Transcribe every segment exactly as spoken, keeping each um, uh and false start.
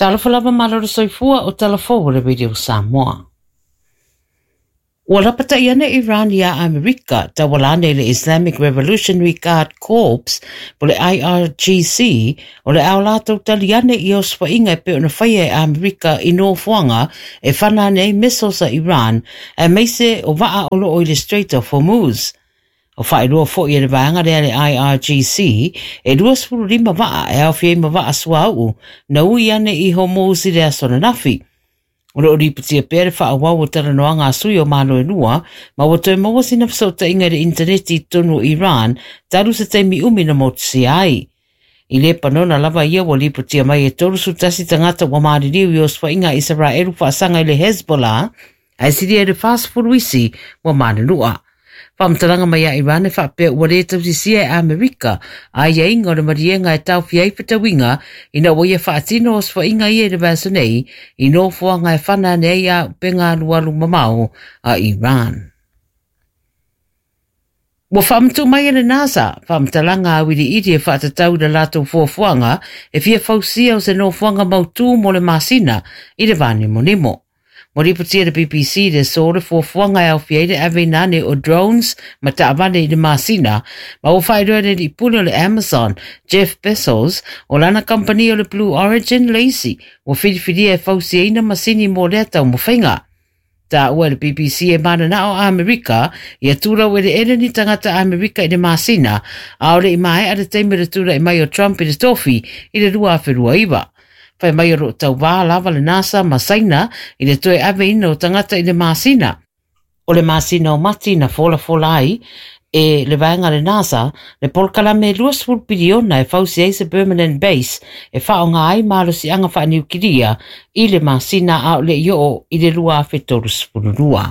Talafalava maloro soifua o talafo le Radio Samoa. Wala pata iana Iran ya Amerika tawalane le Islamic Revolutionary Guard Corps po le I R G C o le aulato taliane i o swainga pe ona whaia e Amerika i no fuanga e whanane missiles a Iran e meise o waa o lo o le Strait of Hormuz. O whaeroa fo i le vaanga rea le I R G C e dua spuru lima waa e au fiei ma waa sua au na ui ane i Hormuz i rea sona nafi. O lo riputia pere wha awau o tara noa ngā sui o malo e lua, ma o toi maua sina fsauta inga re interneti tonu Iran, taru se teimi umi na motu si ai. I le panona lava ia wa riputia mai e toru sutasi tangata wa maari riu i oswa inga Israelu wha asanga i le Hezbollah, ai siri e re fast furuisi wa maari lua. Whamtalanga mai a Iran e whapea ua re tausisia e Amerika, a ia inga o le marienga e tau fiai whitawinga, ina waia whaatino o swa inga i e le vaso nei, i no fuanga e whana nei a penga lualu mamao a Iran. Wa whamtu mai e le NASA, whamtalanga a wiri iti e whaatatau na lato fuafuanga, e fia fausia o se no fuanga mautu mo le masina, i le vani monimo. Mo riputia le B B C le so le fuafuanga e au fiaide avenane o drones ma taavane i le masina, ma o whairoa le i pule le Amazon, Jeff Bezos, o lana company o le Blue Origin Lazy, o whiriwhiria e fausia ina masini mo lea tau mo whainga. Ta ua le B B C e mana na o Amerika, i atura ue le ere ni tangata Amerika i le masina, a o le i mai a le teime le tura i mai o Trump i le tofi, i le rua awhirua iwa. Whai mai ro tau wā lava le NASA masaina i le toe ave ina o tangata i le masina. O le masina o mati na fola fola ai e le vaenga le NASA le polkalame luas full piliona e fausi eise permanent base e whaonga ai malo si anga wha niukiria i le masina au le io i le lua fetorus pururua.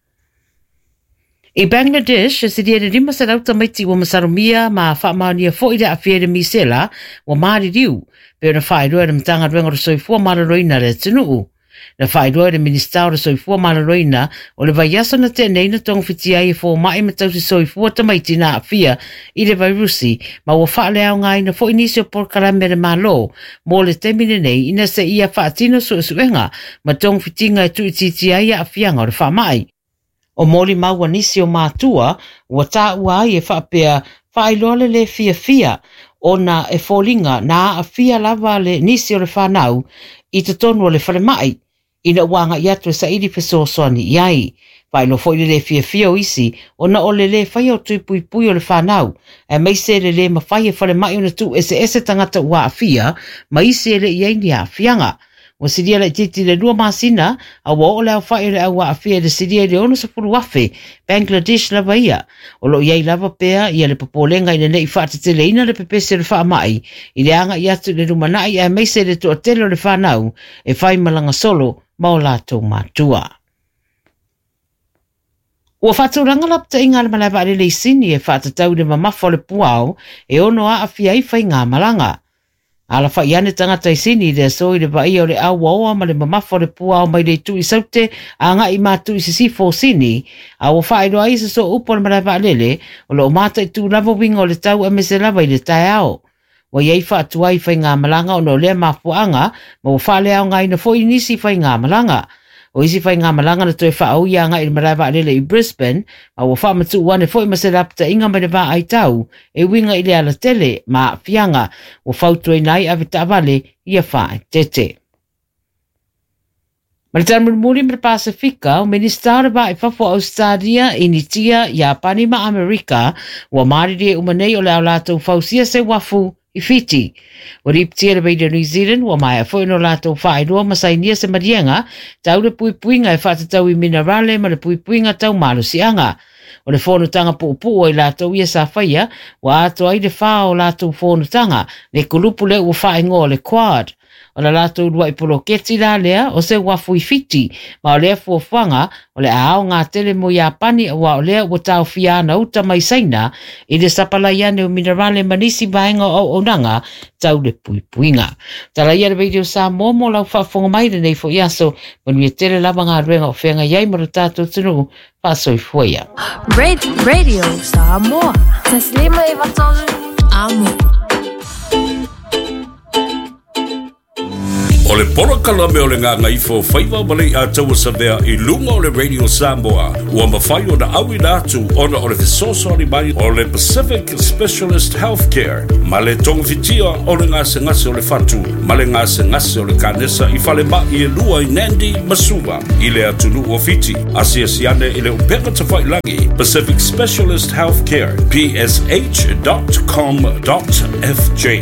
I Bangladesh, se dia rima sa rauta maiti wa masarumia ma whaamaunia fo i le awhiere misela wa maari riu, pe ona whaeroa le mtanga ruenga ro soifua mararoina le tunuu. Na whaeroa le ministau ro soifua mararoina o le vaiaso na te neina tonga whiti ai e fo mai matausi soifua tamaiti na awhia i le vairusi, ma wa whaale au ngai na fo inisi o porkarame le malo, mo le temine nei ina se ia whaatino su suenga, ma tonga whitinga e tu ititi ai a awhianga o le whaamai. O mori maua nisi o mātua, ua tā ua ai e whapea whailole le fia fia, o na e fōlinga na a fia lava le nisi o le whanau, i te tonu o le whare mai, ina wanga i atu e sa iri pesosoani iai. Whailo fōi le fia fia o isi, o na o le le whai o tui pui pui o le whanau, e meise le le ma whai e whare mai o na tu ese ese tangata ua a fia, ma isi e le iai ni a fianga. O siria le titi le lua masina, a wa o le au whai le au a fia le siria le ono sa puru wafe, Bangladesh lava ia. O lo iai lava pea, ia le popolenga i le nei whaatitele ina le pepese le wha mai, i le anga i atu le rumanai e meise le toa telo le whanau, e whai malanga solo, mao lato matua. Ua whaturanga lapta inga le malawa le leisini e whaatatau le mamafo le puao, e ono a a fia i whai ngā malanga. Ala wha iane tangata i sini le so i le vai o le awa oa ma le mamafo le pua o mai le tu i saute a nga i mātu i sisi fo sini a o wha iro aisa so upo le malawa lele o le o mata i tu lava winga o le tau a mese lava i le tai ao. Wa iei wha atua i whai ngā malanga o no lea mafuanga ma o wha lea o ngai na fo i nisi whai ngā malanga. O isi whai ngā malanga na toi wha au ia nga i le malawa lele i Brisbane a o wha matu wane fo i mase lapta inga mai le wha ai tau e winga i le ala tele ma fianga o whautua i nai ave ta'avale ia wha tete. Maritana Murmuri me Pasifika o ministara ba i whafo Australia, Initia, Japani ma Amerika wa mariri e umanei o le au lātou whausia se wafu i Fiti. O riptia le beida New Zealand, wa mai a fwoi no lātou whaeroa masainia se marienga, tau le pui puinga e whatatau i minerale ma le pui puinga tau malu sianga. O le whonutanga puupu o i lātou ia sa whaia, wa ato ai le wha o lātou whonutanga, le kulupu le ua whaingo le quad. O la lātou rua i polo keti la lea o se wafu i Fiti, ma o lea fuafuanga o le ao ngā tele mo Japani wa o lea ua tau fiana uta mai saina i le sapalaiane o minerale manisi baenga o onanga tau le pui puinga. Tala ia le video sa mo mo lau whafonga mai le nei fo iaso, manu i tele lava ngā ruenga o whenga iai mara tātou tunu, pasoi fuia. Radio Samoa. Taslima i watolu. Amo. O le poro kalame o le ngā ngaifo whaiva wale a taua sa vea I lunga o le Radio Samoa. Ua mawhai o na awi nātu ona o le fisosori mai o le Pacific Specialist Healthcare. Ma le tonga fitia o le ngase ngase o le fatu. Ma le ngase ngase o le kanesa I fale ma I e lua I Nandi Masuva. I le atunu o fiti. Asia siane I le upenga ta whailangi. Pacific Specialist Healthcare. P S H dot com dot F J.